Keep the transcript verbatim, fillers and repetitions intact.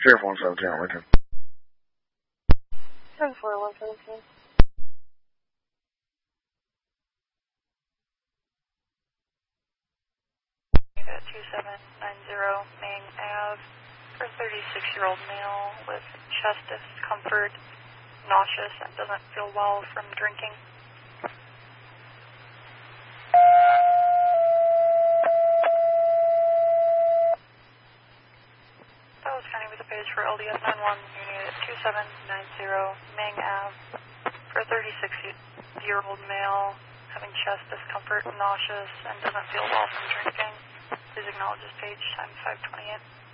zero four one seventeen, Lincoln. zero four one seventeen. two seven nine zero Main Ave for a thirty-six-year-old male with chest discomfort, nauseous, and doesn't feel well from drinking. That was County with a page for L D S nine one, unit two seven nine zero Main Ave for a thirty-six-year-old male having chest discomfort, nauseous, and doesn't feel well from drinking. Please acknowledge this page, time five twenty-eight.